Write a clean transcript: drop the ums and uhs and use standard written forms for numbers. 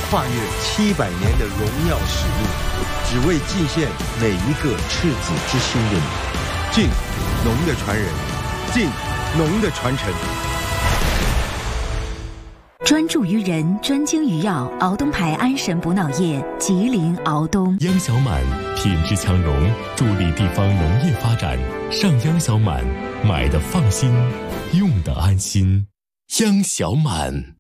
跨越700年的荣耀使命，只为敬献每一个赤子之心的你。敬农的传人，敬农的传承。 专注于人，专精于药，敖东牌安神补脑液，吉林敖东。 央小满品质强农，助力地方农业发展。上央小满，买的放心，用的安心。央小满。